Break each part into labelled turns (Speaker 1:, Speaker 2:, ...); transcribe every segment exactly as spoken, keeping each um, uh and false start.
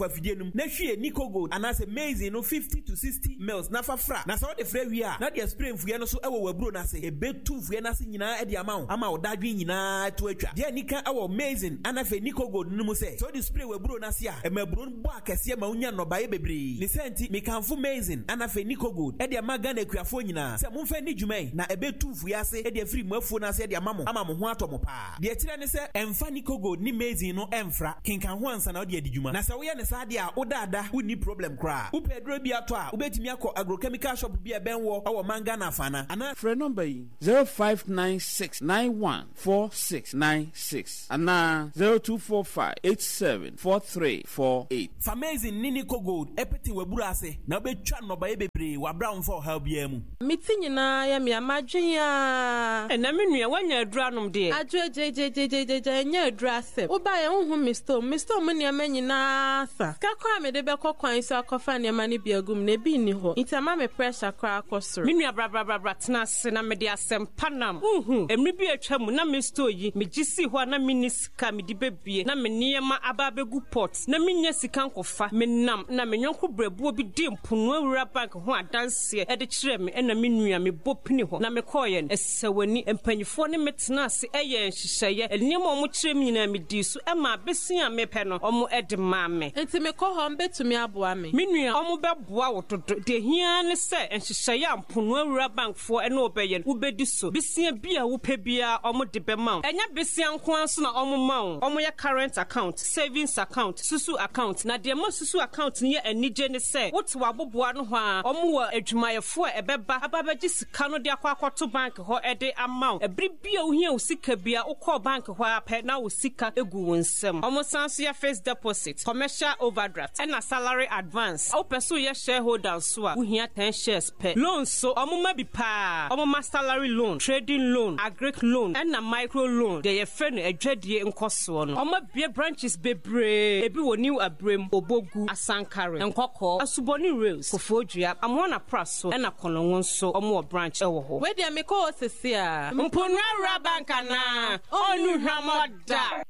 Speaker 1: kwa fidienum na hwie Nico Gold anase maize no fifty to sixty mils na fa fra na so de fra wi a na de spray mfuye no so ewo waburo na se ebetu mfuye na se nyina e de ama ama odadwe nyina to atwa de nika ewo maize anafe Nico Gold no mu se so de spray waburo na se a emaburo bo akese ma unya no baye bebre ni senti me kanfo maize anafe Nico Gold e de ama Ghana kuafo nyina se mumfa ni dwuman na ebetu mfuye ase e de free mafuo na se de ama mo ama mo ho atomo pa de kire ne se emfa Nico Gold ni maize no emfra kinkan ho ansa na de adidwuma na se wo ye ne sa de a odada uni problem kra wo pedro bi ato a ubetimi akọ agrochemical shop bi e benwo awo manga na fana ana
Speaker 2: free number yi zero five nine six nine one four six nine six ana zero two four five eight seven four three four eight.
Speaker 1: Famazing Nico Gold epeti waburu ase na obetwa no baye bebre wa brown for help bia mu
Speaker 3: miti nyina ya mi amadwen ya
Speaker 4: na menua wanya aduanom de
Speaker 3: adwo jejejejeje nya aduasem wo ba ye hu mister mister mu ne manyina sa ka kwa me de be kokwan so akofa ne ma ne biagum na bi ni ho itama me pressure kra akosoro
Speaker 4: menua bra bra bra tena se na me de asem panam uhu emri bi atwa mu na me store yi me gisi ho na minisika me di bebie na me niema aba begu pot na menya sika nkofa me nam na me nyonko brabuo bi di mpunu awura bank ho adanse e de kire me na menua me bopini ho na me koye esewani empanyifo ne metena se eye nhihye eniem omo kire me nyina me di so e ma besia me pe no omo ede ma me
Speaker 3: enti me ko ho mbetumi aboa me
Speaker 4: menua omo beboa wotodo de hia ne se nhihye ya mpunu awura bank fo e na obeye ubedi so besia bia wo pe bia omo de be ma enya besia nko anso na omo ma omo ya current account savings account susu account na de ma susu account ne anije ne se wote waboboa no ho a omo wa adwumayefo e beba ababaji sika no de akwa akwato bank ho e de amount ebri bia wo hia wo sika bia wo call bank ho apɛ na wo sika egu wo nsem omo sanso ya first deposit commercial overdraft and a salary advance o peso ya shareholder so a wo hia ten shares per loan so omo ma bi pa omo ma salary loan trading loan agric loan and a micro loan de ye friend adwadie nkoso no omo bia branches bebre ebi wo new abrem obogu asankare nkokɔ asuboni rails kofodua amona praso and a kolonwon so omo branch ewo ho
Speaker 3: we dia me ko sesi a
Speaker 4: mponra banka na onu hwamoda.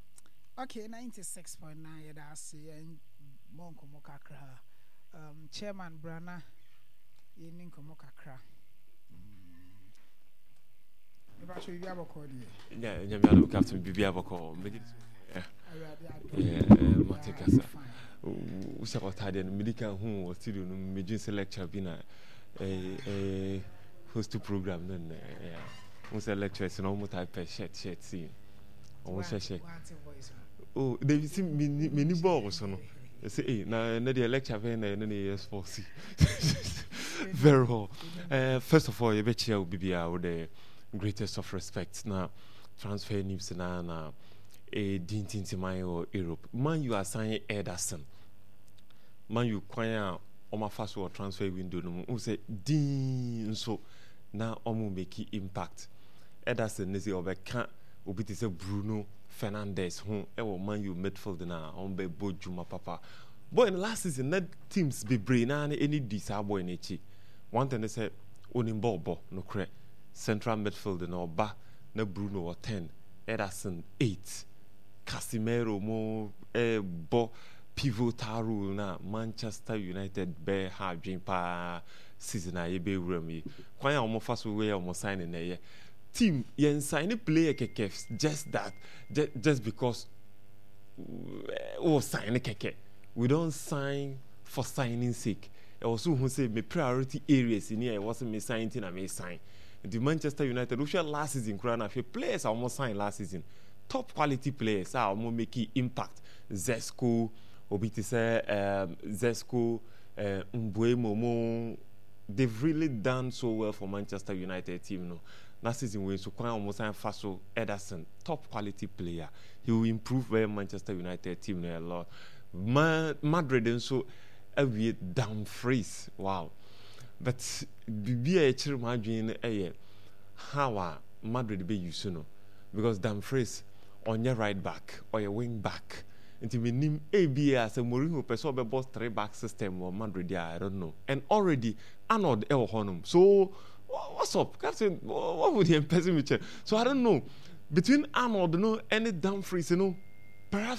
Speaker 5: Okay, ninety-six point nine yeah, that's and monko mokakra um chairman Brana yin nko mokakra e ba so bibia boko de
Speaker 6: yeah nya me ado captain bibia boko me yeah matekasa u se ko tade no medical hu o studio no medicine lecture bi na eh eh host program no yeah we say lectures no mo type shirt shirt see o se se oh they see mini mini ball so no say eh na na the lecture be na na yes for see very well uh first of all you bet you bibia with the greatest of respect na transfer news na na a dintinti man or Europe man you assign Ederson man you kwanya o ma fast or transfer window no who say din so na omo make impact Ederson nezi obeka obi te say Bruno Fernandes who e wo man you midfield na on be bojuma papa boy in last season that teams be brain na any disa boy na chi one thing they say onim ball ball no cre central midfield na oba na Bruno or ten Ederson eight Casemiro mo e bo pivotal role na Manchester United be ha dwen pa season a ye be wrami kwan ya omo faso we omo sign na ye team yen sign player keke just that just, just because we sign keke we don't sign for signing sake e also who say me priority areas in here was me signing na me sign the Manchester United we share last season crown of players almost signed last season top quality players are almost making impact Zesco obiti say um Zesco uh, Mbuemo they've really done so well for Manchester United team no last season we so quite almost sign Faso Ederson top quality player he will improve where Manchester United team a lot Ma- Madrid and so every down freeze wow but be a chiri madwin eh how Madrid be use no because Dumfries on your right back or your wing back until we name A B A as a Mourinho person be boss three back system or Madrid I don't know and already Arnold El Honum so what's up Captain what would he person with so I don't know between Arnold no any Dumfries you know perhaps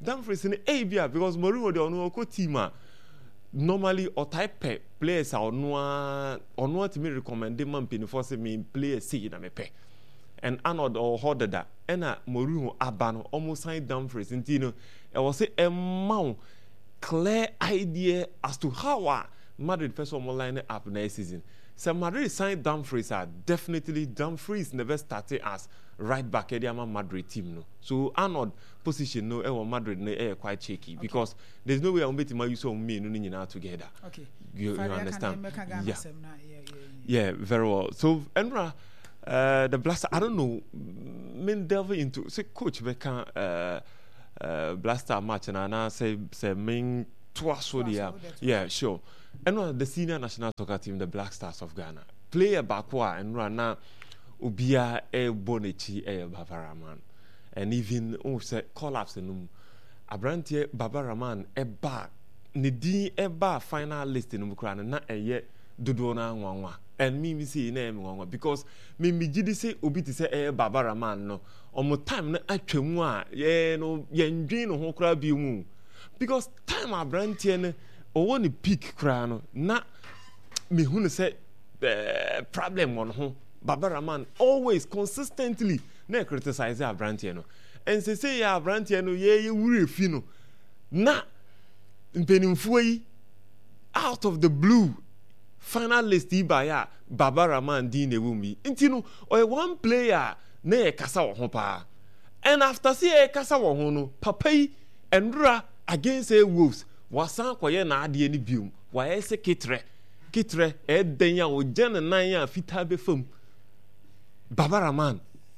Speaker 6: Dumfries in A B because Mourinho the ono team normally or type players are no or not me recommend them man pin for me players see na me pay. And Arnold or Hodder and a Mourinho Abano almost signed Dumfries and you know I was say a mount clear idea as to how uh, Madrid first one line up next season. So Madrid signed Dumfries are definitely Dumfries never started as right back at the Madrid team no. So Arnold position no eh Madrid no eh quite shaky okay. Because there's no way I'm betting my use on me no now together. Okay. You, you understand? Yeah. Yeah, yeah, yeah. Yeah, very well. So Enra uh, the Blaster I don't know mean delve into say coach we can uh, uh, Blaster match and I say say main twice yeah. Yeah, sure. And one the senior national soccer team, the Black Stars of Ghana, play a bakwa and run now. Ubia e Bonichi e Babaraman, and even oh say collapse in Abrantie Babaraman e ba Nidi e ba final list in Ukraine na e ye Dudona Wangwa, and me me see name Wangwa because me me jidi say obi ti say e Babaraman no omo time na atwemwa ye no ye ndwin no ho kra bi mu because time Abrantie ne owo ni peak kra no na me hu ne say problem on ho Babaraman always consistently na criticize Abrantie no and say say ya Abrantie no ye ye wure fi no na mpenimfo yi out of the blue final list iba ya Babaraman din na wumi nti no o one player na e kasa wo ho pa and after say e kasa wo ho no papa yi endura against a Wolves wasan koye na ade ni biom wa ese kitre kitre e den ya o jene nan ya fita be fam Babaraman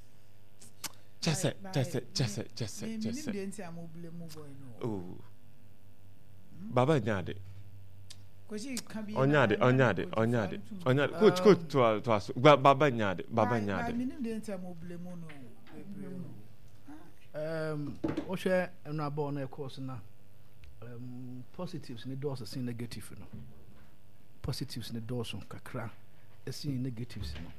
Speaker 6: just just just just just oh Baba nyade onyade onyade onyade onyade coach coach to to Baba nyade Baba nyade
Speaker 7: um o share na ball na course na um positives ni doors see negative no positives ni doors kakra see negatives no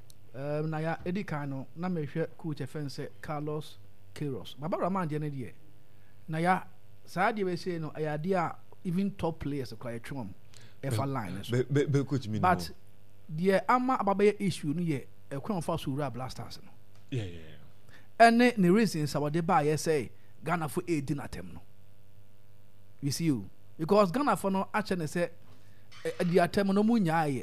Speaker 7: um na ya edika no na mehwe coach efense Carlos Queiroz Babaraman de na die na ya saa de we say no ayade a even top players kwa etwom efa line so
Speaker 6: be be coach me
Speaker 7: but the ama ababaye issue no ye ekwan fa so Ura Blasters no
Speaker 6: yeah yeah
Speaker 7: and the reasons about the buy say Ghana for eight din atem no you see you because Ghana for no actually say the atem no mu nyaaye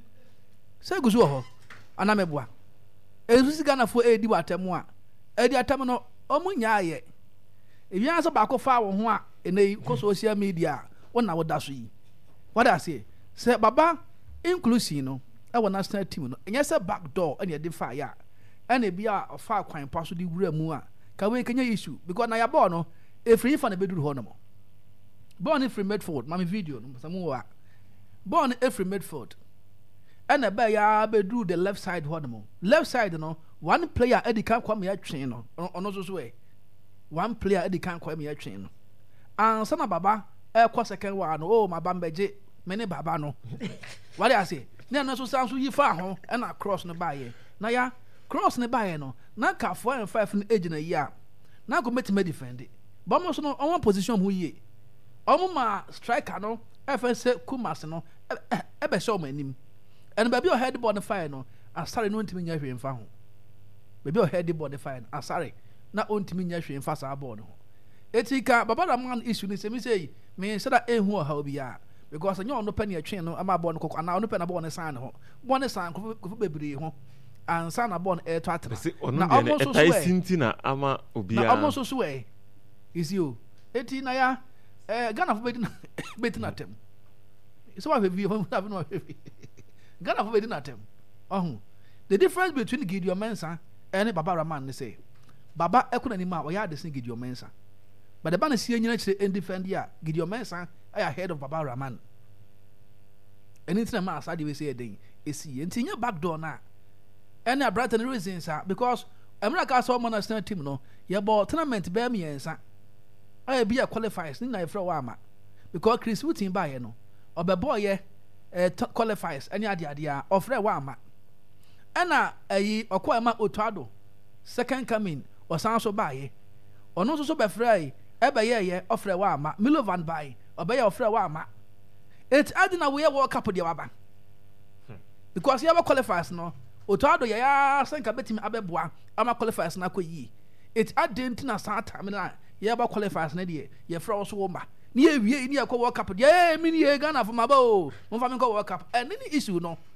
Speaker 7: say guzu ho anameboa ezusi Ghana for eight di atem a e di atem no omu nyaaye ebi anso ba ko fa wo ho a enei ko social media wona woda so yi what I say say baba inclusion no e wona national team no enye say back door e dey fa ya ene bia ofa kwan pa so di wura mu a ka we kenya issue because na ya ball no e free fa na beduru ho no mo ball ni free Medford mama video no samu wa ball ni e free Medford ene ba ya beduru the left side ho no mo left side no one player e di kan kwa me atwen no ono so so e one player e di kan kwa me atwen no ansa na baba e kwa second one no oh my bambeje me ne baba no what I say na na so san so yi fa ho e na cross no ba ye na ya cross ne bae no na ka four and five no age na yi a na go meet me defend but mo so no on position mu yi omo ma striker no F S Kumas no e be show manim and baby o head board fire no asare no ntimi nya hwe mfa ho baby o head board fire no asare na ontimi nya hwe mfa sa board ho etika Babaraman issue ni se mi say me say that ehu o ha obi a because anya ono pa ne atwen no ama board no kokko na ono pa na board no san ho board no san ko bebre ho ansa na born e to atra
Speaker 6: na almost so so na ama obia
Speaker 7: na almost so so e is you eti na ya eh Ghana for bedina bedina tem so what have you have no Ghana for bedina tem oh the difference between Gideon Mensah and Babaraman say baba ekuna ni ma o ya de sin Gideon Mensah but the ban see nyina kire and defend ya Gideon Mensah I ahead of Babaraman anything ma asade we say den esi enti nya back door na and a brighten reasons because America saw my national team no ye ball tournament bear me ensa I be a qualifiers ni na ifra wama because Chris Wooten ba ye no obe boy ye eh qualifiers any ade ade a ofre wama ana ayi okwa ma Otuado second coming or san so ba ye ono so so be fra ebe ye ye ofre wa ama Milovan by obe ye ofre wa ama it adina we World Cup de waba because you have qualifiers no otado ye ya senka betimi abeboa ama qualifiers na koyi it adent na sata me na ye ba qualifiers na de ye fra so wo ma ni ewie ni akọ World Cup de eh mi ni Ghana for maba o mo fa me ko World Cup and any issue no